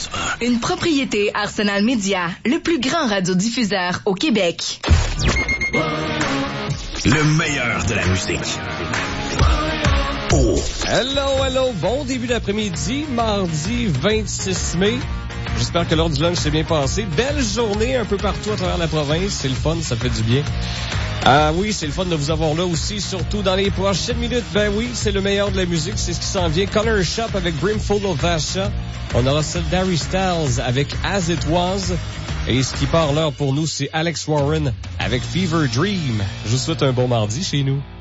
92.1. Une propriété Arsenal Média, le plus grand radiodiffuseur au Québec. Le meilleur de la musique. Oh. Hello, bon début d'après-midi, mardi 26 mai. J'espère que l'heure du lunch s'est bien passé. Belle journée un peu partout à travers la province. C'est le fun, ça fait du bien. Ah oui, c'est le fun de vous avoir là aussi, surtout dans les prochaines minutes. Ben oui, c'est le meilleur de la musique, c'est ce qui s'en vient. Color Shop avec Brimful of Vasha. On aura celle d'Harry Styles avec As It Was. Et ce qui part l'heure pour nous, c'est Alex Warren avec Fever Dream. Je vous souhaite un bon mardi chez nous.